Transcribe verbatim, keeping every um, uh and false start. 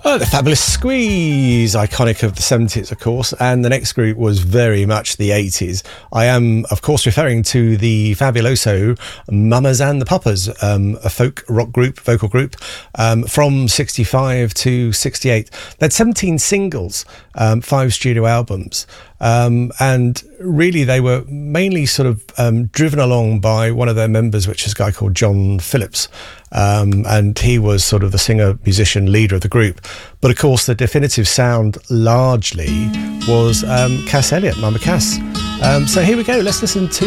Oh, the Fabulous Squeeze, iconic of the seventies, of course, and the next group was very much the eighties. I am, of course, referring to the Fabuloso Mamas and the Papas, um, a folk rock group, vocal group, um, from sixty-five to sixty-eight. They had seventeen singles, um, five studio albums, um, and really they were mainly sort of um, driven along by one of their members, which is a guy called John Phillips. Um, and he was sort of the singer, musician, leader of the group. But of course, the definitive sound largely was um, Cass Elliot, Mama Cass. Um, so here we go. Let's listen to